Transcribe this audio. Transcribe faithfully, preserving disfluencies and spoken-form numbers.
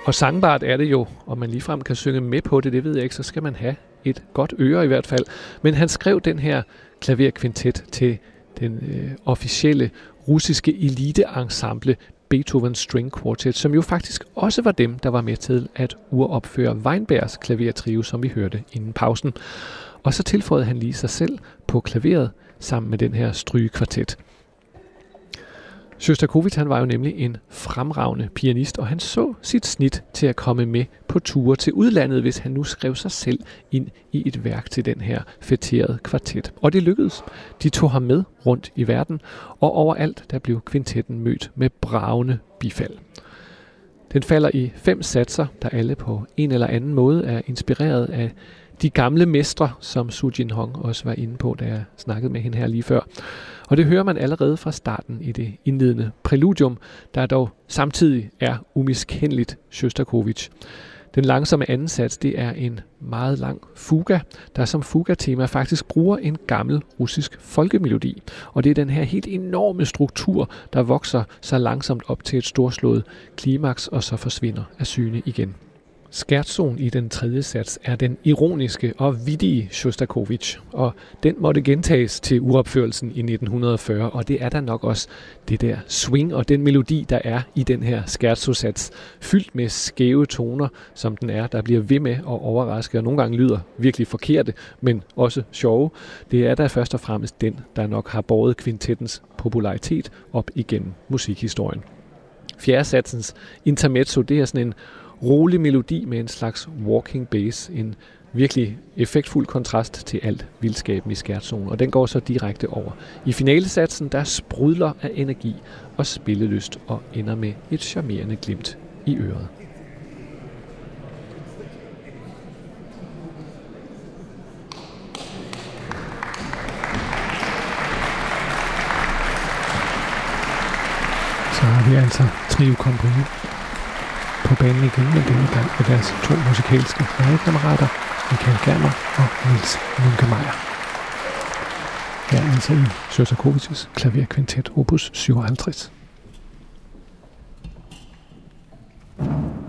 Og sangbart er det jo, og man ligefrem kan synge med på det, det ved jeg ikke, så skal man have et godt øre i hvert fald. Men han skrev den her klaverkvintet til den øh, officielle russiske elite-ensemble Beethoven String Quartet, som jo faktisk også var dem, der var med til at uropføre Weinbergs klavertrio, som vi hørte inden pausen. Og så tilføjede han lige sig selv på klaveret sammen med den her strygekvartet. Sjostakovitj, han var jo nemlig en fremragende pianist, og han så sit snit til at komme med på ture til udlandet, hvis han nu skrev sig selv ind i et værk til den her fætterede kvartet. Og det lykkedes. De tog ham med rundt i verden, og overalt der blev kvintetten mødt med bragende bifald. Den falder i fem satser, der alle på en eller anden måde er inspireret af de gamle mestre, som Su Jinhong også var inde på, da jeg snakkede med hende her lige før. Og det hører man allerede fra starten i det indledende præludium, der dog samtidig er umiskendeligt Sjostakovitj. Den langsomme anden sats, det er en meget lang fuga, der som fuga-tema faktisk bruger en gammel russisk folkemelodi. Og det er den her helt enorme struktur, der vokser så langsomt op til et storslået klimaks, og så forsvinder af syne igen. Scherzoen i den tredje sats er den ironiske og vittige Sjostakovitj, og den måtte gentages til uropførelsen i nitten fyrre, og det er der nok også det der swing og den melodi, der er i den her scherzo-sats, fyldt med skæve toner, som den er, der bliver ved med at overraske, og nogle gange lyder virkelig forkerte, men også sjove. Det er der først og fremmest den, der nok har båret kvintettens popularitet op igennem musikhistorien. Fjerde satsens intermezzo, det er sådan en rolig melodi med en slags walking bass, en virkelig effektfuld kontrast til alt vildskaben i scherzoen, og den går så direkte over. I finalesatsen, der sprudler af energi og spillelyst og ender med et charmerende glimt i øret. Så har vi altså Trio Compagnie på banen igen, men denne gang med deres to musikalske lagekammerater, Michael Germer og Niels Munkemeyer. Her er altså i Sjostakovitjs klaverkvintet opus syvoghalvtreds.